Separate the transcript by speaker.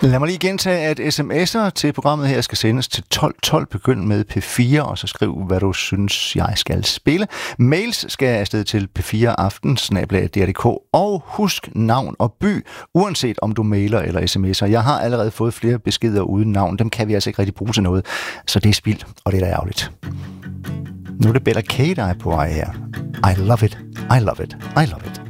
Speaker 1: Lad mig lige gentage, at sms'er til programmet her skal sendes til 1212. Begynd med P4, og så skriv, hvad du synes, jeg skal spille. Mails skal afsted til p4aften@dr.dk, og husk navn og by, uanset om du mailer eller sms'er. Jeg har allerede fået flere beskeder uden navn. Dem kan vi altså ikke rigtig bruge til noget, så det er spild, og det er da ærgerligt. Nu er det Bella K, der er på vej her. I love it, I love it, I love it.